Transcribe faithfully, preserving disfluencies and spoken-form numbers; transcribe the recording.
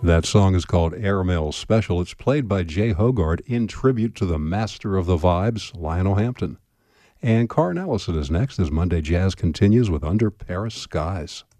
That song is called Airmail Special. It's played by Jay Hogarth in tribute to the master of the vibes, Lionel Hampton. And Carr Nelson is next as Monday Jazz continues with Under Paris Skies.